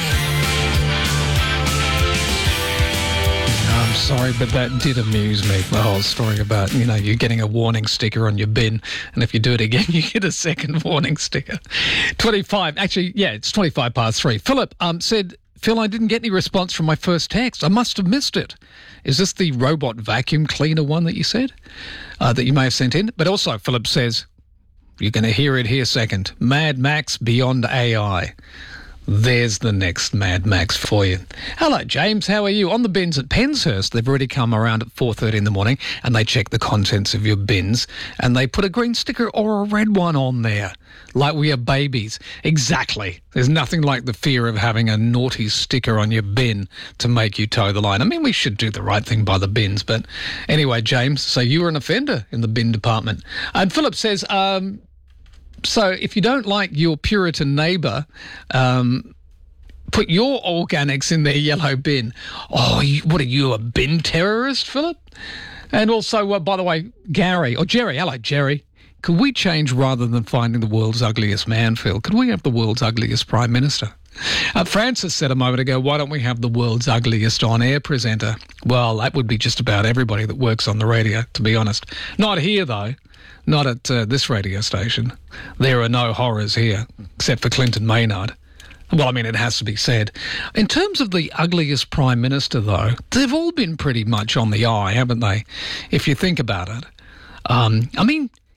Speaker 2: I'm sorry, but that did amuse me, the whole story about, you know, you getting a warning sticker on your bin, and if you do it again, you get a second warning sticker. twenty-five, actually, yeah, it's twenty-five past three. Philip um, said, Phil, I didn't get any response from my first text. I must have missed it. Is this the robot vacuum cleaner one that you said, uh, that you may have sent in? But also, Philip says, you're going to hear it here second, Mad Max Beyond A I. There's the next Mad Max for you. Hello, James. How are you? On the bins at Penshurst, they've already come around at four thirty in the morning and they check the contents of your bins and they put a green sticker or a red one on there, like we are babies. Exactly. There's nothing like the fear of having a naughty sticker on your bin to make you toe the line. I mean, we should do the right thing by the bins. But anyway, James, so you were an offender in the bin department. And Philip says... um So if you don't like your Puritan neighbour, um, put your organics in their yellow bin. Oh, you, what are you, a bin terrorist, Philip? And also, uh, by the way, Gary, or Jerry, hello, Jerry. Could we change rather than finding the world's ugliest man, Phil? Could we have the world's ugliest Prime Minister? Uh, Francis said a moment ago, why don't we have the world's ugliest on-air presenter? Well, that would be just about everybody that works on the radio, to be honest. Not here, though. Not at uh, this radio station. There are no horrors here, except for Clinton Maynard. Well, I mean, it has to be said. In terms of the ugliest Prime Minister, though, they've all been pretty much on the eye, haven't they? If you think about it. Um, I mean,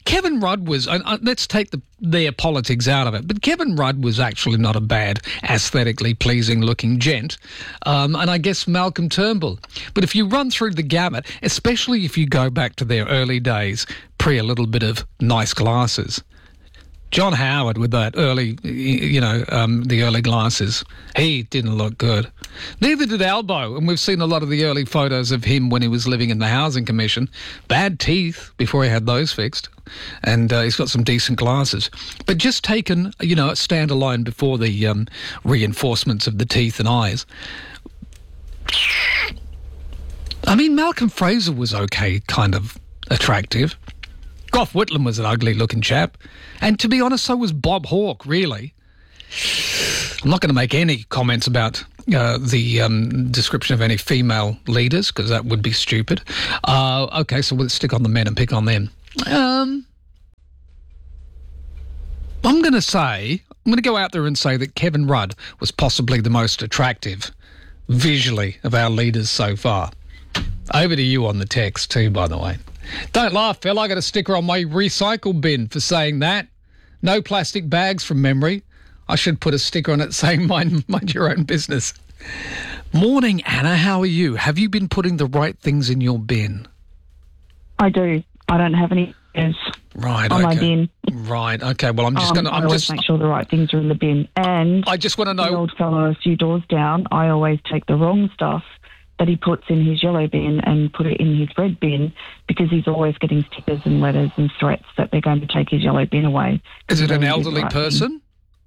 Speaker 2: Kevin Rudd was, uh, uh, let's take the, their politics out of it, but Kevin Rudd was actually not a bad, aesthetically pleasing-looking gent, um, and I guess Malcolm Turnbull. But if you run through the gamut, especially if you go back to their early days, pre a little bit of nice glasses, John Howard with that early, you know, um, the early glasses, he didn't look good. Neither did Albo, and we've seen a lot of the early photos of him when he was living in the Housing Commission. Bad teeth before he had those fixed, and uh, he's got some decent glasses. But just taken, you know, standalone before the um, reinforcements of the teeth and eyes. I mean, Malcolm Fraser was okay, kind of attractive. Gough Whitlam was an ugly-looking chap. And to be honest, so was Bob Hawke, really. I'm not going to make any comments about uh, the um, description of any female leaders, because that would be stupid. Uh, okay, so we'll stick on the men and pick on them. Um, I'm going to say, I'm going to go out there and say that Kevin Rudd was possibly the most attractive visually of our leaders so far. Over to you on the text too, by the way. Don't laugh, Phil. I got a sticker on my recycle bin for saying that. No plastic bags from memory. I should put a sticker on it saying mind, mind your own business. Morning, Anna. How are you? Have you been putting the right things in your bin?
Speaker 5: I do. I don't have any bags
Speaker 2: right,
Speaker 5: on
Speaker 2: okay.
Speaker 5: my bin.
Speaker 2: Right. Okay. Well, I'm just
Speaker 5: um,
Speaker 2: going to.
Speaker 5: I
Speaker 2: I'm
Speaker 5: always
Speaker 2: just
Speaker 5: make sure the right things are in the bin. And
Speaker 2: I just want to know.
Speaker 5: The old fellow a few doors down. I always take the wrong stuff that he puts in his yellow bin and put it in his red bin, because he's always getting stickers and letters and threats that they're going to take his yellow bin away.
Speaker 2: Is it an elderly right person? Thing.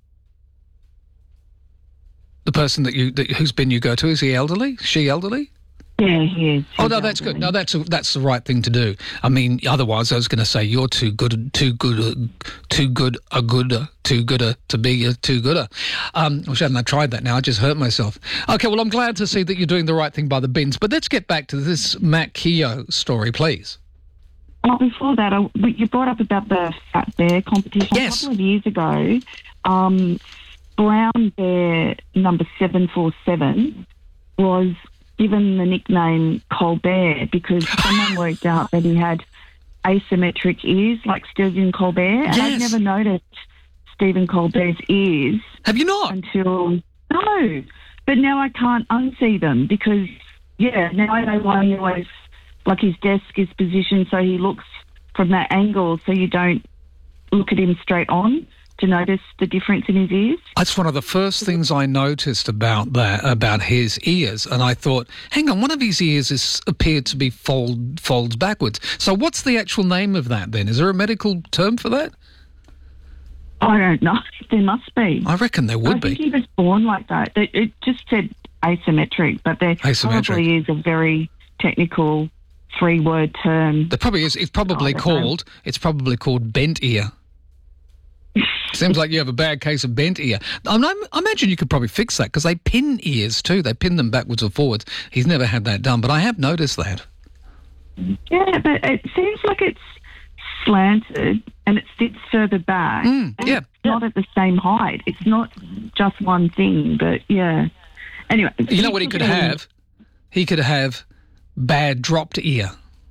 Speaker 2: The person that you that, whose bin you go to, is he elderly? She elderly?
Speaker 5: Yeah, he is.
Speaker 2: Oh no, that's good. No, that's a, that's the right thing to do. I mean, otherwise, I was going to say you're too good, too good, too good a gooder, too gooder to be a too gooder. Um, I wish I hadn't tried that. Now I just hurt myself. Okay, well, I'm glad to see that you're doing the right thing by the bins. But let's get back to this Matt Keogh story, please.
Speaker 5: Well, before that, I, you brought up about the Fat Bear competition.
Speaker 2: Yes.
Speaker 5: A couple of years ago, um, Brown Bear number seven four seven was given the nickname Colbert because someone worked out that he had asymmetric ears like Stephen Colbert. And
Speaker 2: yes.
Speaker 5: I've never noticed Stephen Colbert's ears.
Speaker 2: Have you not?
Speaker 5: Until, no. But now I can't unsee them because, yeah, now I know why he always, like his desk is positioned so he looks from that angle so you don't look at him straight on to notice the difference in his ears.
Speaker 2: That's one of the first things I noticed about that, about his ears, and I thought, hang on, one of his ears is appeared to be fold folds backwards. So what's the actual name of that then? Is there a medical term for that?
Speaker 5: I don't know. There must be.
Speaker 2: I reckon there would
Speaker 5: I think
Speaker 2: be.
Speaker 5: he was born like that. It, it just said asymmetric, but there
Speaker 2: Asymmetric.
Speaker 5: probably is a very technical three-word term.
Speaker 2: There probably is. It's probably
Speaker 5: Oh, I don't
Speaker 2: called. It's probably called bent ear. Seems like you have a bad case of bent ear. I, I imagine you could probably fix that because they pin ears too. They pin them backwards or forwards. He's never had that done, but I have noticed that.
Speaker 5: Yeah, but it seems like it's slanted and it sits further back.
Speaker 2: Mm, yeah.
Speaker 5: It's not at the same height. It's not just one thing, but yeah. Anyway.
Speaker 2: You know what he could have? He could have bad dropped ear.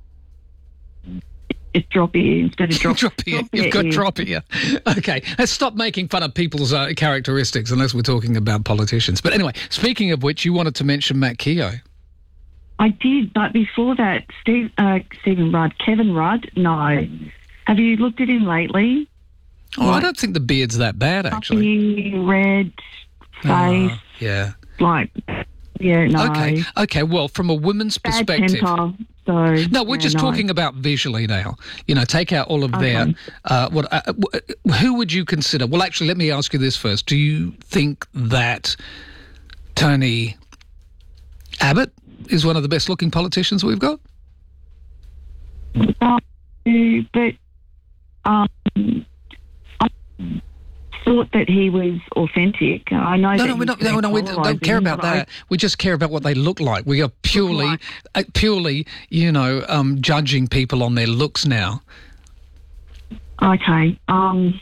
Speaker 5: It's drop ear instead of drop,
Speaker 2: drop ear.
Speaker 5: drop
Speaker 2: You've got
Speaker 5: ear.
Speaker 2: drop ear. Okay, let's stop making fun of people's uh, characteristics unless we're talking about politicians. But anyway, speaking of which, you wanted to mention Matt Keogh.
Speaker 5: I did, but before that, Steve, uh, Stephen Rudd, Kevin Rudd, no. Have you looked at him lately?
Speaker 2: Oh, I don't think the beard's that bad, actually.
Speaker 5: Puffy, red face,
Speaker 2: Oh, yeah.
Speaker 5: like, yeah, no.
Speaker 2: Okay, okay. Well, from a woman's
Speaker 5: Bad
Speaker 2: perspective,
Speaker 5: temper, so
Speaker 2: no, we're
Speaker 5: yeah,
Speaker 2: just
Speaker 5: no.
Speaker 2: talking about visually now. You know, take out all of their.
Speaker 5: Okay.
Speaker 2: Uh, what? Uh, w- who would you consider? Well, actually, let me ask you this first. Do you think that Tony Abbott is one of the best-looking politicians we've got?
Speaker 5: Uh, but um, I thought that he was authentic. I know
Speaker 2: No,
Speaker 5: that
Speaker 2: no, we
Speaker 5: he's
Speaker 2: don't. No, no, we don't
Speaker 5: polarising,
Speaker 2: care about
Speaker 5: but I-
Speaker 2: that. We just care about what they look like. We are purely, uh, purely, you know, um, judging people on their looks now.
Speaker 5: Okay. Um,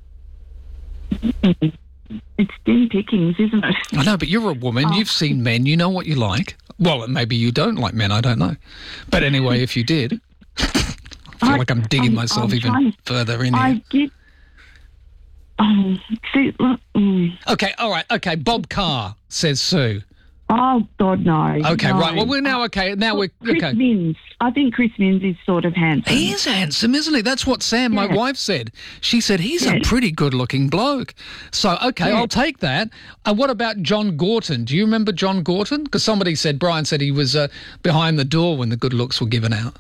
Speaker 5: it's thin pickings, isn't it?
Speaker 2: I know, but you're a woman.
Speaker 5: Oh.
Speaker 2: You've seen men. You know what you like. Well, maybe you don't like men. I don't know. But anyway, if you did,
Speaker 5: I
Speaker 2: feel
Speaker 5: I-
Speaker 2: like I'm digging
Speaker 5: I'm-
Speaker 2: myself
Speaker 5: I'm
Speaker 2: even
Speaker 5: trying to-
Speaker 2: further in
Speaker 5: I
Speaker 2: here.
Speaker 5: did. Oh, see, look, mm.
Speaker 2: Okay, all right, okay. Bob Carr, says Sue.
Speaker 5: Oh, God, no.
Speaker 2: Okay,
Speaker 5: no.
Speaker 2: right. Well, we're now okay. Now we're
Speaker 5: Chris
Speaker 2: okay.
Speaker 5: Minns. I think Chris Minns is sort of handsome.
Speaker 2: He is handsome, isn't he? That's what Sam, my
Speaker 5: Yeah.
Speaker 2: wife, said. She said he's a
Speaker 5: Yeah.
Speaker 2: pretty good-looking bloke. So, okay,
Speaker 5: Yeah.
Speaker 2: I'll take that. And what about John Gorton? Do you remember John Gorton? Because somebody said, Brian said he was uh, behind the door when the good looks were given out.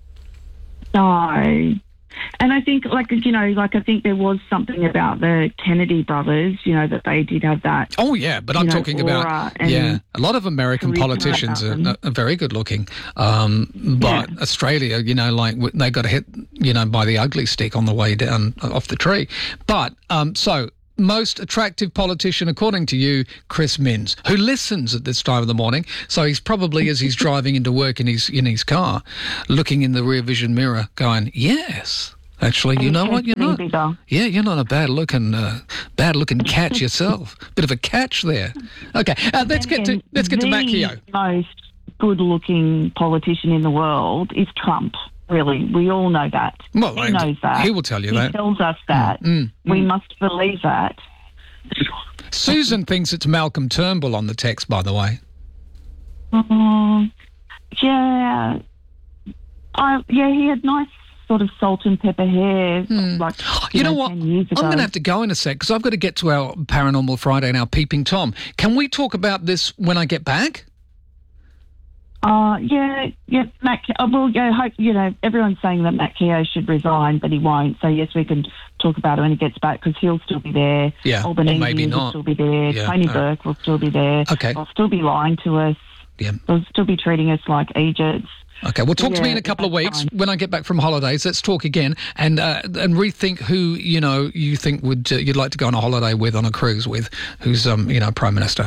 Speaker 5: No. And I think, like, you know, like, I think there was something about the Kennedy brothers, you know, that they did have that.
Speaker 2: Oh, yeah, but I'm
Speaker 5: you know,
Speaker 2: talking
Speaker 5: aura
Speaker 2: about,
Speaker 5: and
Speaker 2: yeah, a lot of American
Speaker 5: charisma
Speaker 2: politicians are,
Speaker 5: about
Speaker 2: are very good looking. Um, but
Speaker 5: Yeah.
Speaker 2: Australia, you know, like w- they got hit, you know, by the ugly stick on the way down uh, off the tree. But, um, so, most attractive politician, according to you, Chris Minns, who listens at this time of the morning. So he's probably, as he's driving into work in his in his car, looking in the rear vision mirror, going, "Yes, actually, you know what? You're not. Yeah, you're not a bad looking, uh, bad looking catch yourself. Bit of a catch there. Okay, uh, let's get to let's get to Matt Keogh.
Speaker 5: The most good-looking politician in the world is Trump. Really, we all know that.
Speaker 2: Well,
Speaker 5: he
Speaker 2: I-
Speaker 5: knows that.
Speaker 2: he will tell you
Speaker 5: he
Speaker 2: that.
Speaker 5: He tells us that.
Speaker 2: Mm, mm,
Speaker 5: we
Speaker 2: mm.
Speaker 5: must believe that.
Speaker 2: Susan thinks it's Malcolm Turnbull on the text, by the way.
Speaker 5: Um, yeah, I yeah, he had nice sort of salt and pepper hair. Like
Speaker 2: You, know, what?
Speaker 5: ten years
Speaker 2: I'm
Speaker 5: ago.
Speaker 2: going to have to go in a sec because I've got to get to our Paranormal Friday and our Peeping Tom. Can we talk about this when I get back?
Speaker 5: Uh, yeah, yeah, Matt. Ke- uh, well, yeah, hope you know. Everyone's saying that Matt Keogh should resign, but he won't. So yes, we can talk about it when he gets back because he'll still be there.
Speaker 2: Yeah,
Speaker 5: Albanese
Speaker 2: or maybe
Speaker 5: will
Speaker 2: not.
Speaker 5: still be there.
Speaker 2: Yeah,
Speaker 5: Tony
Speaker 2: uh,
Speaker 5: Burke will still be there.
Speaker 2: Okay.
Speaker 5: They'll still be lying to us.
Speaker 2: Yeah.
Speaker 5: They'll still be treating us like Egypts.
Speaker 2: Okay, well, talk to me
Speaker 5: Yeah,
Speaker 2: in a couple of
Speaker 5: that's
Speaker 2: weeks
Speaker 5: fine.
Speaker 2: when I get back from holidays. Let's talk again and uh, and rethink who you know you think would uh, you'd like to go on a holiday with on a cruise with, who's um you know Prime Minister.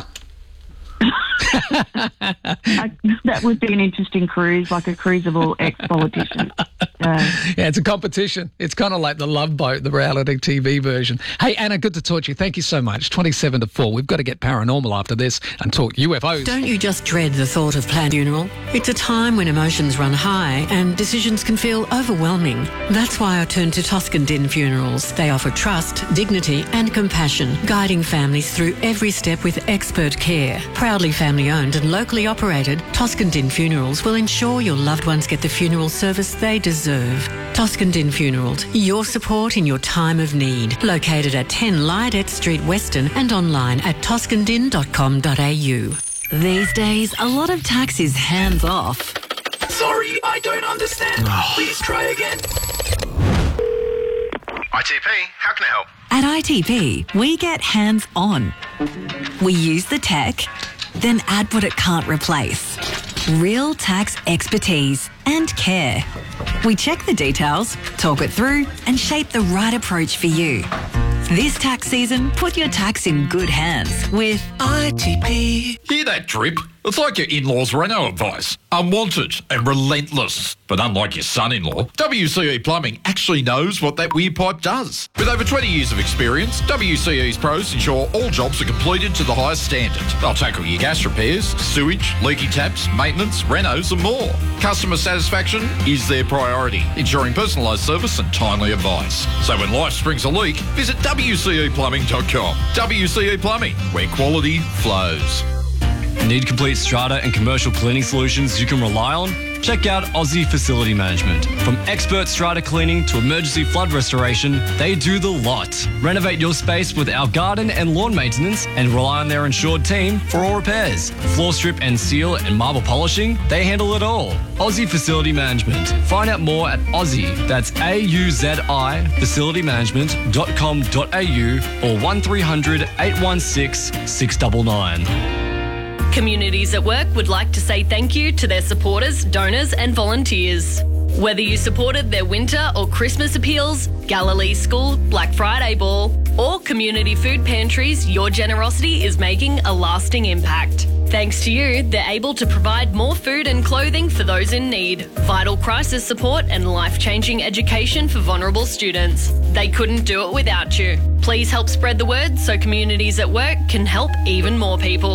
Speaker 5: I, that would be an interesting cruise, like a cruise of all ex-politicians. Uh,
Speaker 2: Yeah, it's a competition. It's kind of like the Love Boat, the reality T V version. Hey, Anna, good to talk to you. Thank you so much. twenty-seven to four. We've got to get paranormal after this and talk U F Os.
Speaker 6: Don't you just dread the thought of planned funeral? It's a time when emotions run high and decisions can feel overwhelming. That's why I turned to Toscan Din Funerals. They offer trust, dignity and compassion, guiding families through every step with expert care. Proudly family owned and locally operated, Toscan Din Funerals will ensure your loved ones get the funeral service they deserve. Toscan Din Funerals, your support in your time of need. Located at ten Lydette Street, Weston and online at toscan din dot com dot a u. These days, a lot of tax is hands off.
Speaker 4: Sorry, I don't understand. Please try again.
Speaker 7: I T P, how can I help?
Speaker 6: At I T P, we get hands on. We use the tech, then add what it can't replace. Real tax expertise and care. We check the details, talk it through, and shape the right approach for you. This tax season, put your tax in good hands with I T P.
Speaker 8: Hear that drip? It's like your in-laws' Renault advice. Unwanted and relentless. But unlike your son-in-law, W C E Plumbing actually knows what that weird pipe does. With over twenty years of experience, W C E's pros ensure all jobs are completed to the highest standard. They'll tackle your gas repairs, sewage, leaky taps, maintenance, renos and more. Customer satisfaction is their priority, ensuring personalised service and timely advice. So when life springs a leak, visit w c e plumbing dot com. W C E Plumbing, where quality flows.
Speaker 9: Need complete strata and commercial cleaning solutions you can rely on? Check out Aussie Facility Management. From expert strata cleaning to emergency flood restoration, they do the lot. Renovate your space with our garden and lawn maintenance and rely on their insured team for all repairs. Floor strip and seal and marble polishing, they handle it all. Aussie Facility Management. Find out more at Aussie, that's A U Z I, facility management dot com dot a u or one three hundred eight one six six nine nine.
Speaker 23: Communities at Work would like to say thank you to their supporters, donors and volunteers. Whether you supported their winter or Christmas appeals, Galilee School, Black Friday Ball or community food pantries, your generosity is making a lasting impact. Thanks to you, they're able to provide more food and clothing for those in need, vital crisis support and life-changing education for vulnerable students. They couldn't do it without you. Please help spread the word so Communities at Work can help even more people.